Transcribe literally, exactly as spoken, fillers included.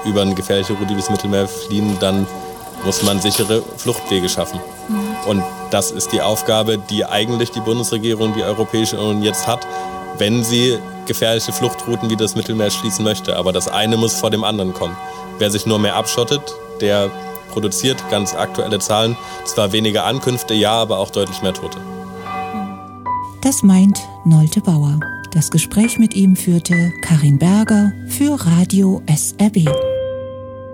über eine gefährliche Route wie das Mittelmeer fliehen, dann muss man sichere Fluchtwege schaffen. Mhm. Und das ist die Aufgabe, die eigentlich die Bundesregierung, die Europäische Union jetzt hat, wenn sie gefährliche Fluchtrouten wie das Mittelmeer schließen möchte. Aber das eine muss vor dem anderen kommen. Wer sich nur mehr abschottet, der produziert, ganz aktuelle Zahlen, zwar weniger Ankünfte, ja, aber auch deutlich mehr Tote. Das meint Nolte Bauer. Das Gespräch mit ihm führte Karin Berger für Radio S R B.